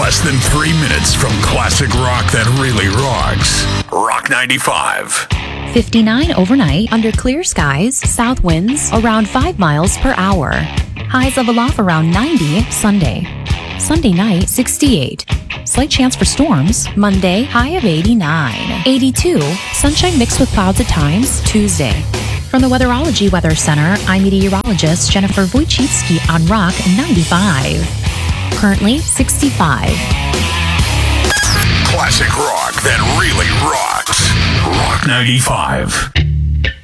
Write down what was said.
less than 3 minutes from classic rock that really rocks. Rock 95. 59 overnight under clear skies, south winds around 5 miles per hour. Highs level off around 90 Sunday. Sunday night, 68. Slight chance for storms. Monday, high of 89. 82. Sunshine mixed with clouds at times. Tuesday. From the Weatherology Weather Center, I'm meteorologist Jennifer Wojcicki on Rock 95. Currently 65. Classic rock that really rocks. Rock 95.